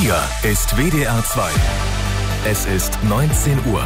Hier ist WDR 2. Es ist 19 Uhr.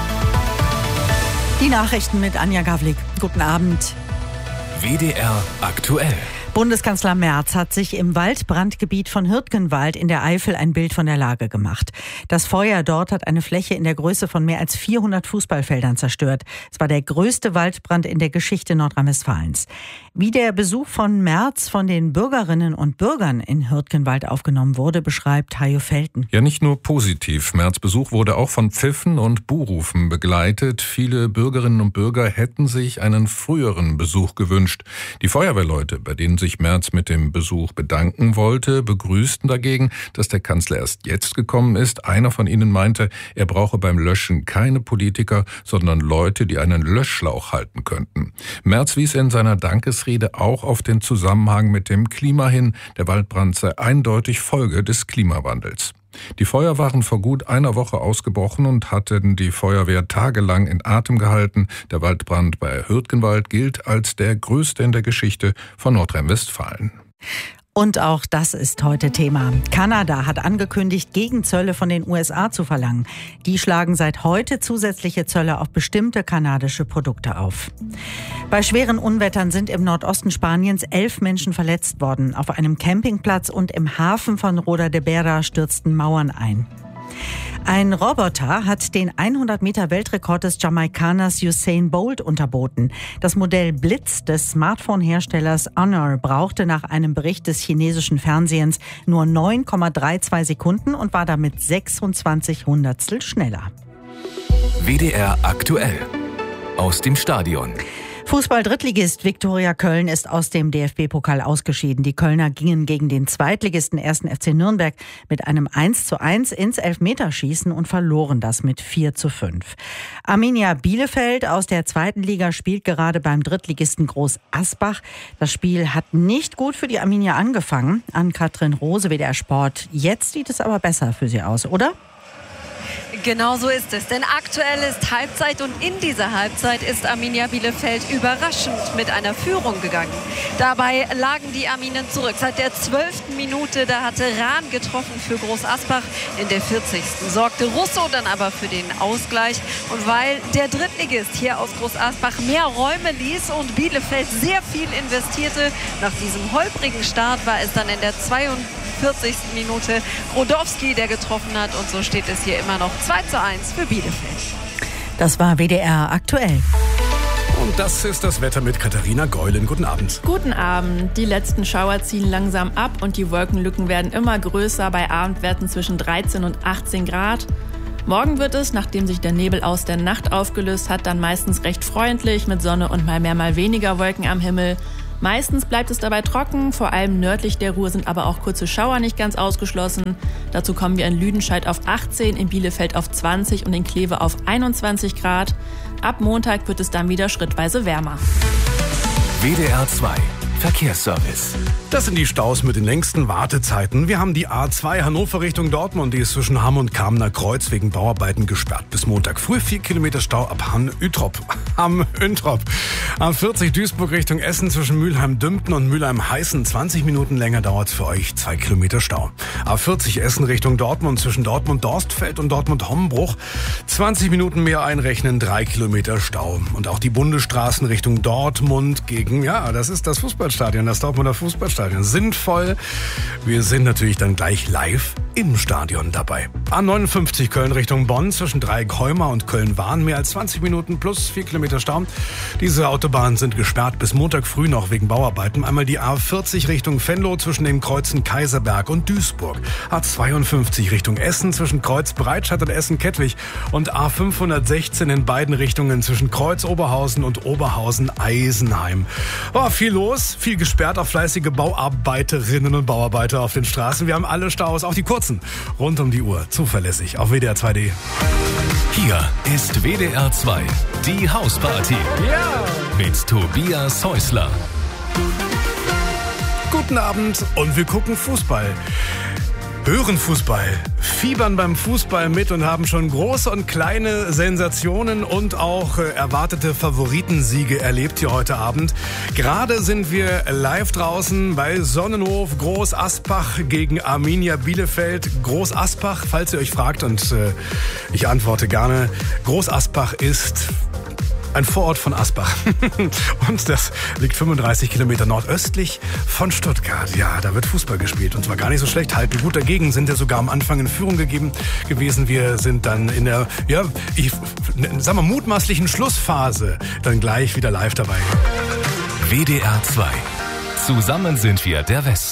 Die Nachrichten mit Anja Gawlik. Guten Abend. WDR aktuell. Bundeskanzler Merz hat sich im Waldbrandgebiet von Hürtgenwald in der Eifel ein Bild von der Lage gemacht. Das Feuer dort hat eine Fläche in der Größe von mehr als 400 Fußballfeldern zerstört. Es war der größte Waldbrand in der Geschichte Nordrhein-Westfalens. Wie der Besuch von Merz von den Bürgerinnen und Bürgern in Hürtgenwald aufgenommen wurde, beschreibt Hajo Felten. Ja, nicht nur positiv. Merz' Besuch wurde auch von Pfiffen und Buhrufen begleitet. Viele Bürgerinnen und Bürger hätten sich einen früheren Besuch gewünscht. Die Feuerwehrleute, bei denen sich Merz mit dem Besuch bedanken wollte, begrüßten dagegen, dass der Kanzler erst jetzt gekommen ist. Einer von ihnen meinte, er brauche beim Löschen keine Politiker, sondern Leute, die einen Löschschlauch halten könnten. Merz wies in seiner Dankesrede auch auf den Zusammenhang mit dem Klima hin. Der Waldbrand sei eindeutig Folge des Klimawandels. Die Feuer waren vor gut einer Woche ausgebrochen und hatten die Feuerwehr tagelang in Atem gehalten. Der Waldbrand bei Hürtgenwald gilt als der größte in der Geschichte von Nordrhein-Westfalen. Und auch das ist heute Thema. Kanada hat angekündigt, Gegenzölle von den USA zu verlangen. Die schlagen seit heute zusätzliche Zölle auf bestimmte kanadische Produkte auf. Bei schweren Unwettern sind im Nordosten Spaniens 11 Menschen verletzt worden. Auf einem Campingplatz und im Hafen von Roda de Berra stürzten Mauern ein. Ein Roboter hat den 100-Meter-Weltrekord des Jamaikaners Usain Bolt unterboten. Das Modell Blitz des Smartphone-Herstellers Honor brauchte nach einem Bericht des chinesischen Fernsehens nur 9,32 Sekunden und war damit 26 Hundertstel schneller. WDR aktuell. Aus dem Stadion. Fußball-Drittligist Viktoria Köln ist aus dem DFB-Pokal ausgeschieden. Die Kölner gingen gegen den Zweitligisten 1. FC Nürnberg mit einem 1:1 ins Elfmeterschießen und verloren das mit 4:5. Arminia Bielefeld aus der zweiten Liga spielt gerade beim Drittligisten Groß Asbach. Das Spiel hat nicht gut für die Arminia angefangen. Ann-Kathrin Rose, WDR Sport. Jetzt sieht es aber besser für sie aus, oder? Genau so ist es, denn aktuell ist Halbzeit und in dieser Halbzeit ist Arminia Bielefeld überraschend mit einer Führung gegangen. Dabei lagen die Arminen zurück. Seit der 12. Minute, da hatte Rahn getroffen für Groß Asbach. In der 40. sorgte Russo dann aber für den Ausgleich. Und weil der Drittligist hier aus Groß Asbach mehr Räume ließ und Bielefeld sehr viel investierte, nach diesem holprigen Start war es dann in der 42. Minute Grodowski, der getroffen hat. Und so steht es hier immer noch 2:1 für Bielefeld. Das war WDR aktuell. Und das ist das Wetter mit Katharina Geulen. Guten Abend. Guten Abend. Die letzten Schauer ziehen langsam ab und die Wolkenlücken werden immer größer bei Abendwerten zwischen 13 und 18 Grad. Morgen wird es, nachdem sich der Nebel aus der Nacht aufgelöst hat, dann meistens recht freundlich mit Sonne und mal mehr, mal weniger Wolken am Himmel. Meistens bleibt es dabei trocken, vor allem nördlich der Ruhr sind aber auch kurze Schauer nicht ganz ausgeschlossen. Dazu kommen wir in Lüdenscheid auf 18, in Bielefeld auf 20 und in Kleve auf 21 Grad. Ab Montag wird es dann wieder schrittweise wärmer. WDR 2. Verkehrsservice. Das sind die Staus mit den längsten Wartezeiten. Wir haben die A2 Hannover Richtung Dortmund. Die ist zwischen Hamm und Kamener Kreuz wegen Bauarbeiten gesperrt bis Montag früh. 4 Kilometer Stau ab Hamm-Üntrop. A40 Duisburg Richtung Essen zwischen Mülheim-Dümpten und Mülheim-Heißen. 20 Minuten länger dauert es für euch. 2 Kilometer Stau. A40 Essen Richtung Dortmund zwischen Dortmund-Dorstfeld und Dortmund-Hommbruch. 20 Minuten mehr einrechnen. 3 Kilometer Stau. Und auch die Bundesstraßen Richtung Dortmund gegen, das ist das Fußballstadion, das Dortmunder Fußballstadion. Sind voll. Wir sind natürlich dann gleich live im Stadion dabei. A59 Köln Richtung Bonn zwischen Dreieck-Heuma und Köln-Wahn. Mehr als 20 Minuten plus 4 Kilometer Stau. Diese Autobahnen sind gesperrt bis Montag früh noch wegen Bauarbeiten. Einmal die A40 Richtung Venlo zwischen den Kreuzen Kaiserberg und Duisburg. A52 Richtung Essen zwischen Kreuz Breitscheid und Essen-Kettwig. Und A516 in beiden Richtungen zwischen Kreuz Oberhausen und Oberhausen Eisenheim. Viel los, viel gesperrt, auch fleißige Bauarbeiterinnen und Bauarbeiter auf den Straßen. Wir haben alle Staus, auch die kurzen, rund um die Uhr. Zuverlässig auf WDR 2D. Hier ist WDR 2, die Hausparty. Ja! Mit Tobias Häusler. Guten Abend und wir gucken Fußball. hören Fußball, fiebern beim Fußball mit und haben schon große und kleine Sensationen und auch erwartete Favoritensiege erlebt hier heute Abend. Gerade sind wir live draußen bei Sonnenhof Groß Aspach gegen Arminia Bielefeld. Groß Aspach, falls ihr euch fragt, und ich antworte gerne, Groß Aspach ist ein Vorort von Asbach. Und das liegt 35 Kilometer nordöstlich von Stuttgart. Ja, da wird Fußball gespielt. Und zwar gar nicht so schlecht. Halten gut dagegen. Sind ja sogar am Anfang in Führung gewesen. Wir sind dann in der, mutmaßlichen Schlussphase dann gleich wieder live dabei. WDR 2. Zusammen sind wir der Westen.